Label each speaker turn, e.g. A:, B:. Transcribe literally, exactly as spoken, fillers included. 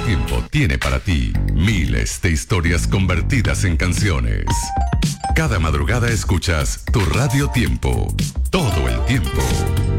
A: Tiempo tiene para ti miles de historias convertidas en canciones. Cada madrugada escuchas tu Radio Tiempo, todo el tiempo.